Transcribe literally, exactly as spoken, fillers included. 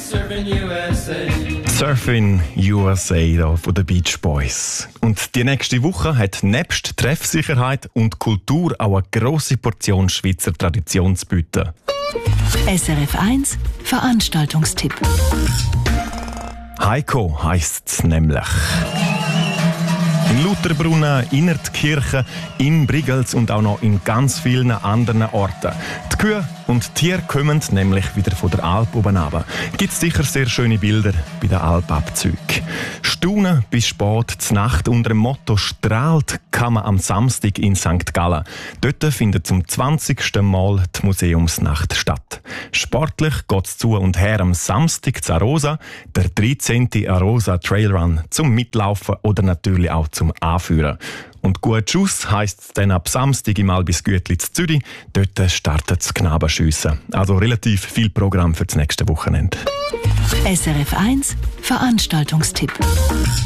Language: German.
Surfing U S A. Surfing U S A hier von den Beach Boys. Und die nächste Woche hat nebst Treffsicherheit und Kultur auch eine grosse Portion Schweizer Tradition zu bieten. S R F eins Veranstaltungstipp. Heiko heisst es nämlich. In Lutherbrunnen, in der Kirche, in Brigels und auch noch in ganz vielen anderen Orten. Die Kühe und die Tiere kommen nämlich wieder von der Alp oben runter. Gibt es sicher sehr schöne Bilder bei den Alpabzügen. Staunen bis spät zur Nacht unter dem Motto «Strahlt» kann man am Samstag in Sankt Gallen. Dort findet zum zwanzigsten Mal die Museumsnacht statt. Sportlich geht es zu und her am Samstag zu Arosa, der dreizehnte Arosa Trailrun zum Mitlaufen oder natürlich auch zum Anführen. Und gut Schuss heisst es dann ab Samstag im Albis Gütli zu Zürich. Dort startet das Knabenschiessen. Also relativ viel Programm für das nächste Wochenende. S R F eins Veranstaltungstipp.